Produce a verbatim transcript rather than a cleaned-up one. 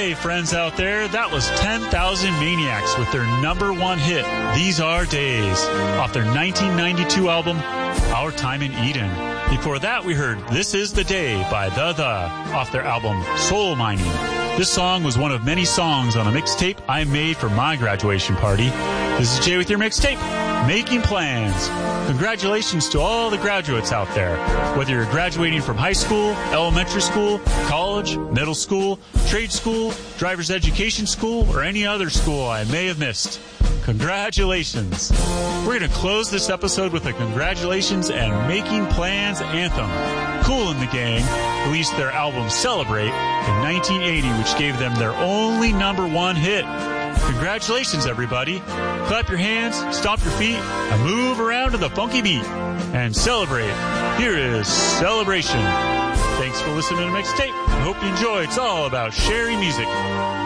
Okay, friends out there, that was ten thousand Maniacs with their number one hit, These Are Days, off their nineteen ninety-two album, Our Time in Eden. Before that, we heard This Is the Day by The The off their album Soul Mining. This song was one of many songs on a mixtape I made for my graduation party. This is Jay with your mixtape, Making Plans. Congratulations to all the graduates out there. Whether you're graduating from high school, elementary school, college, middle school, trade school, driver's education school, or any other school I may have missed. Congratulations. We're going to close this episode with a congratulations and Making Plans anthem. Kool and the Gang released their album Celebrate in nineteen eighty, which gave them their only number one hit. Congratulations, everybody. Clap your hands, stomp your feet, and move around to the funky beat. And celebrate. Here is Celebration. Thanks for listening to Mixtape. I hope you enjoy. It's all about sharing music.